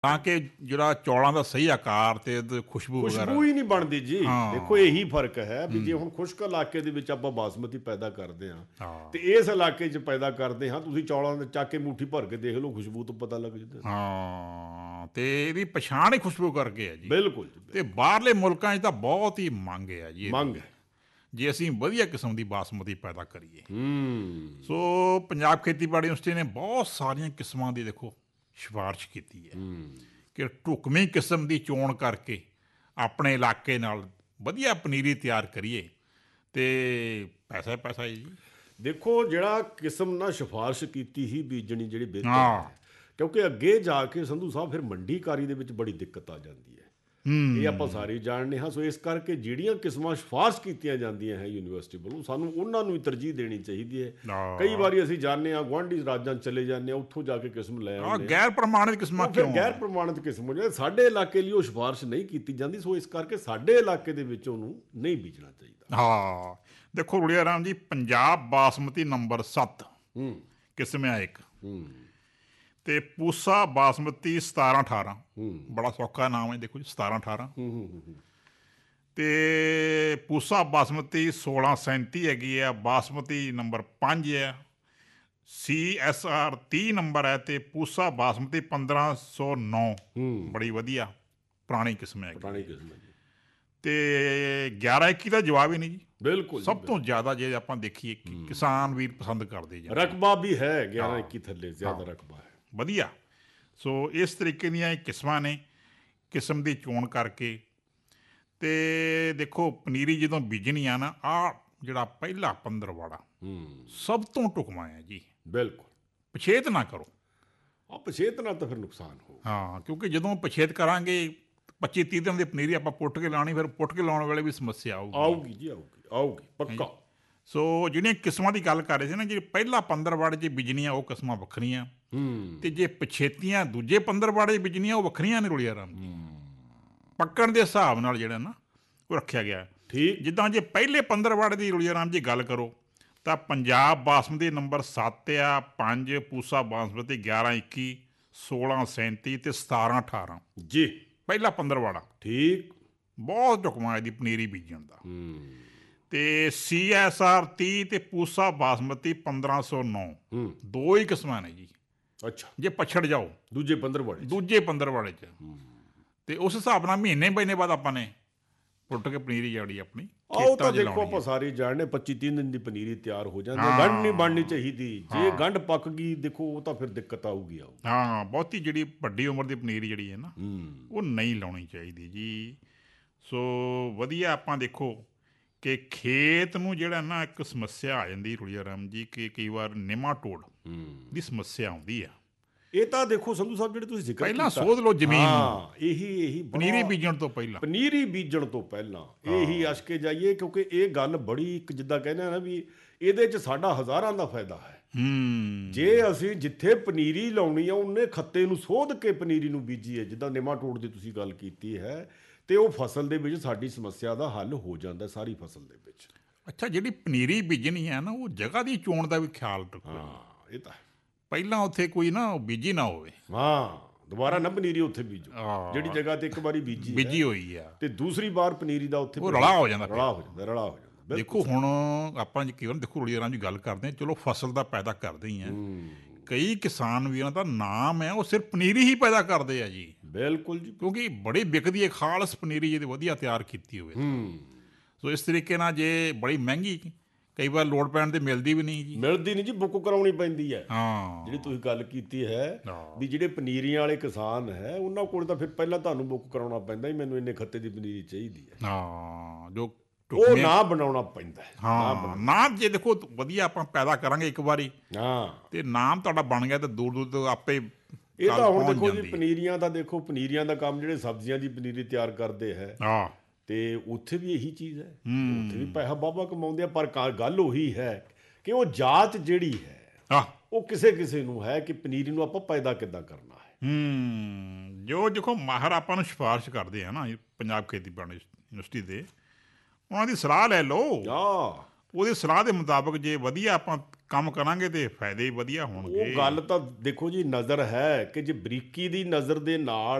ਤਾਂ ਕਿ ਜਿਹੜਾ ਚੌਲਾਂ ਦਾ ਸਹੀ ਆਕਾਰ ਤੇ ਖੁਸ਼ਬੂ ਵਗੈਰਾ। ਖੁਸ਼ਬੂ ਹੀ ਨਹੀਂ ਬਣਦੀ ਜੀ। ਹਾਂ। ਦੇਖੋ ਇਹੀ ਫਰਕ ਹੈ ਵੀ ਜੇ ਹੁਣ ਖੁਸ਼ਕ ਇਲਾਕੇ ਦੇ ਵਿੱਚ ਆਪਾਂ ਬਾਸਮਤੀ ਪੈਦਾ ਕਰਦੇ ਹਾਂ ਹਾਂ ਤੇ ਇਸ ਇਲਾਕੇ 'ਚ ਪੈਦਾ ਕਰਦੇ ਹਾਂ, ਤੁਸੀਂ ਚੌਲਾਂ ਦੇ ਚੱਕ ਕੇ ਮੁੱਠੀ ਭਰ ਕੇ ਦੇਖ ਲਓ, ਖੁਸ਼ਬੂ ਤੋਂ ਪਤਾ ਲੱਗ ਜਾਂਦਾ। ਹਾਂ, ਤੇ ਇਹਦੀ ਪਛਾਣ ਹੀ ਖੁਸ਼ਬੂ ਕਰਕੇ ਹੈ ਜੀ। ਬਿਲਕੁਲ ਜੀ, ਤੇ ਬਾਹਰਲੇ ਮੁਲਕਾਂ 'ਚ ਤਾਂ ਬਹੁਤ ਹੀ ਮੰਗ ਹੈ ਜੀ ਇਹਦੀ। ਮੰਗ ਹੈ। ਜੇ ਅਸੀਂ ਵਧੀਆ ਕਿਸਮ ਦੀ ਬਾਸਮਤੀ ਪੈਦਾ ਕਰੀਏ। ਹੂੰ। ਸੋ ਪੰਜਾਬ ਖੇਤੀਬਾੜੀ ਯੂਨੀਵਰਸਿਟੀ ਨੇ ਬਹੁਤ ਸਾਰੀਆਂ ਕਿਸਮਾਂ ਦੀ ਦੇਖੋ ਸਿਫਾਰਿਸ਼ ਕੀਤੀ ਹੈ ਕਿ ਢੁਕਵੀਂ ਕਿਸਮ ਦੀ ਚੋਣ ਕਰਕੇ ਆਪਣੇ ਇਲਾਕੇ ਨਾਲ ਵਧੀਆ ਪਨੀਰੀ ਤਿਆਰ ਕਰੀਏ ਤੇ ਪੈਸਾ ਹੀ ਪੈਸਾ ਹੈ ਜੀ। ਦੇਖੋ ਜਿਹੜਾ ਕਿਸਮ ਨਾਲ ਸਿਫਾਰਿਸ਼ ਕੀਤੀ ਸੀ ਬੀਜਣੀ ਜਿਹੜੀ ਬਿਹਤਰ ਹਾਂ। ਹੈ, ਕਿਉਂਕਿ ਅੱਗੇ ਜਾ ਕੇ ਸੰਧੂ ਸਾਹਿਬ ਫਿਰ ਮੰਡੀਕਾਰੀ ਦੇ ਵਿੱਚ ਬੜੀ ਦਿੱਕਤ ਆ ਜਾਂਦੀ ਹੈ। ਇਹ ਆਪਾਂ ਸਾਰੇ ਜਾਣਦੇ ਹਾਂ। ਸੋ ਇਸ ਕਰਕੇ ਜਿਹੜੀਆਂ ਕਿਸਮਾਂ ਸਿਫਾਰਿਸ਼ ਕੀਤੀਆਂ ਜਾਂਦੀਆਂ ਹੈ ਯੂਨੀਵਰਸਿਟੀ ਵੱਲੋਂ, ਸਾਨੂੰ ਉਹਨਾਂ ਨੂੰ ਹੀ ਤਰਜੀਹ ਦੇਣੀ ਚਾਹੀਦੀ ਹੈ। ਕਈ ਵਾਰੀ ਅਸੀਂ ਜਾਂਦੇ ਹਾਂ ਗੁਆਂਢੀ ਰਾਜਾਂ 'ਚ ਚਲੇ ਜਾਂਦੇ ਹਾਂ, ਉੱਥੋਂ ਜਾ ਕੇ ਕਿਸਮ ਲੈ ਆਉਂਦੇ ਗੈਰ ਪ੍ਰਮਾਣਿਤ ਕਿਸਮਾਂ ਫਿਰ ਕਿਉਂ? ਗੈਰ ਪ੍ਰਮਾਣਿਤ ਕਿਸਮ ਹੋ ਜਾਂਦੀ, ਸਾਡੇ ਇਲਾਕੇ ਲਈ ਉਹ ਸਿਫਾਰਿਸ਼ ਨਹੀਂ ਕੀਤੀ ਜਾਂਦੀ। ਸੋ ਇਸ ਕਰਕੇ ਸਾਡੇ ਇਲਾਕੇ ਦੇ ਵਿੱਚ ਉਹਨੂੰ ਨਹੀਂ ਬੀਜਣਾ ਚਾਹੀਦਾ। ਹਾਂ, ਦੇਖੋ ਰੁੜੀਆ ਰਾਮ ਜੀ, ਪੰਜਾਬ ਬਾਸਮਤੀ ਨੰਬਰ 7 ਕਿਸਮ ਹੈ ਇੱਕ, ਤੇ ਪੂਸਾ ਬਾਸਮਤੀ 17-18, ਬੜਾ ਸੌਖਾ ਨਾਮ ਹੈ ਦੇਖੋ ਜੀ, 17-18। ਤੇ ਪੂਸਾ ਬਾਸਮਤੀ 1637 ਹੈਗੀ ਆ, ਬਾਸਮਤੀ ਨੰਬਰ 5 ਹੈ, CSR 30 ਨੰਬਰ ਹੈ, ਤੇ ਪੂਸਾ ਬਾਸਮਤੀ 1509 ਬੜੀ ਵਧੀਆ ਪੁਰਾਣੀ ਕਿਸਮ ਹੈ। ਪੁਰਾਣੀ ਕਿਸਮ ਹੈ ਜੀ। ਤੇ 11-21 ਦਾ ਜਵਾਬ ਹੀ ਨਹੀਂ ਜੀ। ਬਿਲਕੁਲ ਸਭ ਤੋਂ ਜ਼ਿਆਦਾ ਜੇ ਆਪਾਂ ਦੇਖੀਏ ਕਿਸਾਨ ਵੀਰ ਪਸੰਦ ਕਰਦੇ ਜੀ। ਰਕਬਾ ਵੀ ਹੈ 11-21 ਥੱਲੇ ਜ਼ਿਆਦਾ ਰਕਬਾ ਹੈ। ਵਧੀਆ। ਸੋ ਇਸ ਤਰੀਕੇ ਦੀਆਂ ਇਹ ਕਿਸਮਾਂ ਨੇ, ਕਿਸਮ ਦੀ ਚੋਣ ਕਰਕੇ। ਤੇ ਦੇਖੋ ਪਨੀਰੀ ਜਦੋਂ ਬੀਜਣੀ ਆ ਨਾ, ਆਹ ਜਿਹੜਾ ਪਹਿਲਾ ਪੰਦਰਵਾੜਾ ਸਭ ਤੋਂ ਢੁਕਵਾਂ ਹੈ ਜੀ। ਬਿਲਕੁਲ। ਪਛੇਤ ਨਾ ਕਰੋ। ਪਛੇਤ ਨਾਲ ਤਾਂ ਫਿਰ ਨੁਕਸਾਨ ਹੋ। ਹਾਂ, ਕਿਉਂਕਿ ਜਦੋਂ ਪਛੇਤ ਕਰਾਂਗੇ 25-30 ਦਿਨ ਦੀ ਪਨੀਰੀ ਆਪਾਂ ਪੁੱਟ ਕੇ ਲਾਉਣੀ, ਫਿਰ ਪੁੱਟ ਕੇ ਲਾਉਣ ਵੇਲੇ ਵੀ ਸਮੱਸਿਆ ਆਊਗੀ ਜੀ, ਆਊਗੀ ਪੱਕਾ। ਸੋ ਜਿਹੜੀਆਂ ਕਿਸਮਾਂ ਦੀ ਗੱਲ ਕਰ ਰਹੇ ਸੀ ਨਾ, ਜਿਹੜੀ ਪਹਿਲਾ ਪੰਦਰਵਾੜੇ 'ਚ ਬੀਜਣੀਆਂ ਉਹ ਕਿਸਮਾਂ ਵੱਖਰੀਆਂ, ਤੇ ਜੇ ਪਛੇਤੀਆਂ ਦੂਜੇ ਪੰਦਰਵਾੜੇ 'ਚ ਬੀਜਣੀਆਂ ਉਹ ਵੱਖਰੀਆਂ ਨੇ ਰੁੜੀਆ ਰਾਮ ਜੀ। ਪੱਕਣ ਦੇ ਹਿਸਾਬ ਨਾਲ ਜਿਹੜਾ ਨਾ ਉਹ ਰੱਖਿਆ ਗਿਆ। ਠੀਕ। ਜਿੱਦਾਂ ਜੇ ਪਹਿਲੇ ਪੰਦਰਵਾੜੇ ਦੀ ਰੁੜੀਆ ਰਾਮ ਜੀ ਗੱਲ ਕਰੋ ਤਾਂ ਪੰਜਾਬ ਬਾਸਮਤੀ ਨੰਬਰ 7 ਆ, 5 ਪੂਸਾ ਬਾਸਮਤੀ 11-21, 16-37 ਤੇ 17-18 ਜੀ। ਪਹਿਲਾ ਪੰਦਰਵਾੜਾ ਠੀਕ। ਬਹੁਤ ਢੁਕਵਾਂ ਇਹਦੀ ਪਨੀਰੀ ਬੀਜਣ ਦਾ। ਤੇ CSR 30 ਤੇ ਪੂਸਾ ਬਾਸਮਤੀ 1509 ਦੋ ਹੀ ਕਿਸਮਾਂ ਨੇ ਜੀ। ਅੱਛਾ। ਜੇ ਪਛੜ ਜਾਓ ਦੂਜੇ ਪੰਦਰਵਾੜੇ 'ਚ ਤੇ ਉਸ ਹਿਸਾਬ ਨਾਲ ਮਹੀਨੇ ਬਾਅਦ ਆਪਾਂ ਨੇ ਪੁੱਟ ਕੇ ਪਨੀਰੀ ਜਿਹੜੀ ਆਪਣੀ ਉਹ ਤਾਂ ਦੇਖੋ ਆਪਾਂ ਸਾਰੇ ਜਾਣਦੇ 25-30 ਦਿਨ ਦੀ ਪਨੀਰੀ ਤਿਆਰ ਹੋ ਜਾਂਦੀ ਹੈ। ਗੰਢ ਨਹੀਂ ਬਣਨੀ ਚਾਹੀਦੀ। ਜੇ ਗੰਢ ਪੱਕ ਗਈ ਦੇਖੋ ਉਹ ਤਾਂ ਫਿਰ ਦਿੱਕਤ ਆਊਗੀ। ਹਾਂ, ਬਹੁਤੀ ਜਿਹੜੀ ਵੱਡੀ ਉਮਰ ਦੀ ਪਨੀਰੀ ਜਿਹੜੀ ਹੈ ਨਾ ਉਹ ਨਹੀਂ ਲਾਉਣੀ ਚਾਹੀਦੀ ਜੀ। ਸੋ ਵਧੀਆ ਆਪਾਂ ਦੇਖੋ ਕਿ ਖੇਤ ਨੂੰ ਜਿਹੜਾ ਨਾ ਇੱਕ ਸਮੱਸਿਆ ਆ ਜਾਂਦੀ ਰੁੜੀਆ ਰਾਮ ਜੀ, ਕਿ ਕਈ ਵਾਰ ਨਿਮਾਟੋਡ ਦੀ ਸਮੱਸਿਆ ਆਉਂਦੀ ਆ। ਇਹ ਤਾਂ ਦੇਖੋ ਸੰਧੂ ਸਾਹਿਬ ਜਿਹੜੇ ਤੁਸੀਂ ਜ਼ਿਕਰ ਪਹਿਲਾਂ ਸੋਧ ਲਓ ਜ਼ਮੀਨ ਨੂੰ। ਇਹੀ ਪਨੀਰੀ ਬੀਜਣ ਤੋਂ ਪਹਿਲਾਂ ਇਹੀ ਅਸ਼ਕੇ ਜਾਈਏ, ਕਿਉਂਕਿ ਇਹ ਗੱਲ ਬੜੀ ਇੱਕ ਜਿੱਦਾਂ ਕਹਿੰਦੇ ਆ ਨਾ ਵੀ ਇਹਦੇ 'ਚ ਸਾਡਾ ਹਜ਼ਾਰਾਂ ਦਾ ਫਾਇਦਾ ਹੈ। ਜੇ ਅਸੀਂ ਜਿੱਥੇ ਪਨੀਰੀ ਲਾਉਣੀ ਆ ਉਹਨੇ ਖੱਤੇ ਨੂੰ ਸੋਧ ਕੇ ਪਨੀਰੀ ਨੂੰ ਬੀਜੀਏ, ਜਿੱਦਾਂ ਨਿਮਾਟੋਡ ਦੀ ਤੁਸੀਂ ਗੱਲ ਕੀਤੀ ਹੈ, ਤੇ ਉਹ ਫਸਲ ਦੇ ਵਿੱਚ ਸਾਡੀ ਸਮੱਸਿਆ ਦਾ ਹੱਲ ਹੋ ਜਾਂਦਾ ਸਾਰੀ ਫਸਲ ਦੇ ਵਿੱਚ। ਅੱਛਾ, ਜਿਹੜੀ ਪਨੀਰੀ ਬੀਜਣੀ ਹੈ ਨਾ ਉਹ ਜਗ੍ਹਾ ਦੀ ਚੋਣ ਦਾ ਵੀ ਖਿਆਲ ਰੱਖੋ। ਇਹ ਤਾਂ ਪਹਿਲਾਂ ਉੱਥੇ ਕੋਈ ਨਾ ਬੀਜੀ ਨਾ ਹੋਵੇ। ਦੁਬਾਰਾ ਨਾ ਪਨੀਰੀ ਉੱਥੇ ਬੀਜੋ ਜਿਹੜੀ ਜਗ੍ਹਾ ਤੇ ਇੱਕ ਵਾਰੀ ਬੀਜੀ ਹੋਈ ਆ, ਤੇ ਦੂਸਰੀ ਵਾਰ ਪਨੀਰੀ ਦਾ ਉੱਥੇ ਰਲਾ ਹੋ ਜਾਂਦਾ। ਦੇਖੋ ਹੁਣ ਆਪਾਂ ਕਈ ਵਾਰ ਦੇਖੋ ਰੁੜੀਆ ਰਾਮ ਜੀ ਗੱਲ ਕਰਦੇ ਹਾਂ, ਚਲੋ ਫਸਲ ਦਾ ਪੈਦਾ ਕਰਦੇ ਹੀ ਆ। ਕਈ ਕਿਸਾਨ ਵੀਰਾਂ ਦਾ ਨਾਮ ਹੈ ਉਹ ਸਿਰਫ ਪਨੀਰੀ ਹੀ ਪੈਦਾ ਕਰਦੇ ਆ ਜੀ। ਬਿਲਕੁਲ ਜੀ, ਕਿਉਂਕਿ ਬੜੀ ਵਿਕਦੀ ਹੈ ਖਾਲਸ ਪਨੀਰੀ ਜਿਹਦੀ ਵਧੀਆ ਤਿਆਰ ਕੀਤੀ ਹੋਵੇ। ਸੋ ਇਸ ਤਰੀਕੇ ਨਾਲ ਜੇ ਬੜੀ ਮਹਿੰਗੀ ਕਈ ਵਾਰ ਲੋੜ ਪੈਣ ਤੇ ਮਿਲਦੀ ਵੀ ਨਹੀਂ ਜੀ, ਬੁੱਕ ਕਰਾਉਣੀ ਪੈਂਦੀ ਹੈ। ਜਿਹੜੀ ਤੁਸੀਂ ਗੱਲ ਕੀਤੀ ਹੈ ਵੀ ਜਿਹੜੇ ਪਨੀਰੀਆਂ ਵਾਲੇ ਕਿਸਾਨ ਹੈ ਉਹਨਾਂ ਕੋਲ ਤਾਂ ਫਿਰ ਪਹਿਲਾਂ ਤੁਹਾਨੂੰ ਬੁੱਕ ਕਰਾਉਣਾ ਪੈਂਦਾ ਹੀ, ਮੈਨੂੰ ਇੰਨੇ ਖੱਤੇ ਦੀ ਪਨੀਰੀ ਚਾਹੀਦੀ ਹੈ। ਜੋ ਉਹ ਨਾ ਬਣਾਉਣਾ ਪੈਂਦਾ ਹੈ। ਨਾ ਜੇ ਦੇਖੋ ਵਧੀਆ ਆਪਾਂ ਪੈਦਾ ਕਰਾਂਗੇ ਇੱਕ ਵਾਰੀ ਤੇ ਨਾਮ ਤੁਹਾਡਾ ਬਣ ਗਿਆ ਤੇ ਦੂਰ ਤੋਂ ਆਪੇ। ਇਹ ਤਾਂ ਹੁਣ ਦੇਖੋ ਜੀ ਪਨੀਰੀਆਂ ਦਾ ਕੰਮ ਜਿਹੜੇ ਸਬਜ਼ੀਆਂ ਦੀ ਪਨੀਰੀ ਤਿਆਰ ਕਰਦੇ ਹੈ, ਤੇ ਉੱਥੇ ਵੀ ਇਹੀ ਚੀਜ਼ ਹੈ। ਉੱਥੇ ਵੀ ਪੈਸਾ ਬਾਬਾ ਕਮਾਉਂਦੇ ਆ, ਪਰ ਗੱਲ ਉਹੀ ਹੈ ਕਿ ਉਹ ਜਾਤ ਜਿਹੜੀ ਹੈ ਉਹ ਕਿਸੇ ਨੂੰ ਹੈ ਕਿ ਪਨੀਰੀ ਨੂੰ ਆਪਾਂ ਪੈਦਾ ਕਿੱਦਾਂ ਕਰਨਾ ਹੈ। ਜੋ ਦੇਖੋ ਮਾਹਰ ਆਪਾਂ ਨੂੰ ਸਿਫਾਰਿਸ਼ ਕਰਦੇ ਆ ਨਾ ਪੰਜਾਬ ਖੇਤੀਬਾੜੀ ਯੂਨੀਵਰਸਿਟੀ ਦੇ, ਉਹਨਾਂ ਦੀ ਸਲਾਹ ਲੈ ਲਓ। ਉਹਦੀ ਸਲਾਹ ਦੇ ਮੁਤਾਬਕ ਜੇ ਵਧੀਆ ਆਪਾਂ ਕੰਮ ਕਰਾਂਗੇ ਤੇ ਫਾਇਦੇ ਵਧੀਆ ਹੋਣਗੇ। ਉਹ ਗੱਲ ਤਾਂ ਦੇਖੋ ਜੀ, ਨਜ਼ਰ ਹੈ ਕਿ ਜੇ ਬਰੀਕੀ ਦੀ ਨਜ਼ਰ ਦੇ ਨਾਲ